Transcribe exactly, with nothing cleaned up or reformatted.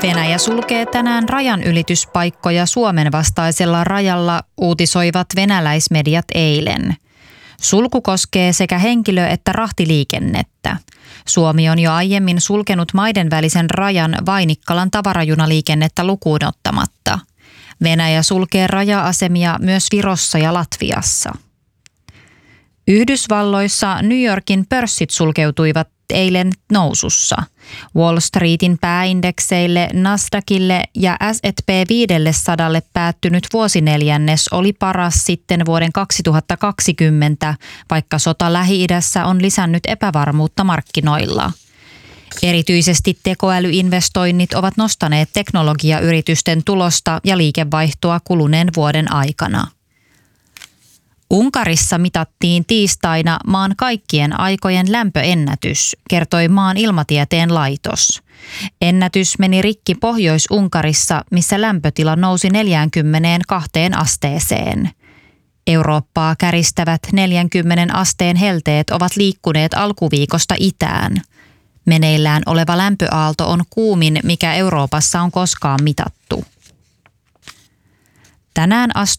Venäjä sulkee tänään rajanylityspaikkoja Suomen vastaisella rajalla, uutisoivat venäläismediat eilen. Sulku koskee sekä henkilö- että rahtiliikennettä. Suomi on jo aiemmin sulkenut maiden välisen rajan Vainikkalan tavarajunaliikennettä lukuun ottamatta. Venäjä sulkee raja-asemia myös Virossa ja Latviassa. Yhdysvalloissa New Yorkin pörssit sulkeutuivat eilen nousussa. Wall Streetin pääindekseille, Nasdaqille ja S and P viisisataa päättynyt vuosineljännes oli paras sitten vuoden kaksituhattakaksikymmentä, vaikka sota Lähi-idässä on lisännyt epävarmuutta markkinoilla. Erityisesti tekoälyinvestoinnit ovat nostaneet teknologiayritysten tulosta ja liikevaihtoa kuluneen vuoden aikana. Unkarissa mitattiin tiistaina maan kaikkien aikojen lämpöennätys, kertoi maan ilmatieteen laitos. Ennätys meni rikki Pohjois-Unkarissa, missä lämpötila nousi neljäänkymmeneenkahteen asteeseen. Eurooppaa käristävät neljänkymmenen asteen helteet ovat liikkuneet alkuviikosta itään. Meneillään oleva lämpöaalto on kuumin, mikä Euroopassa on koskaan mitattu. Tänään astui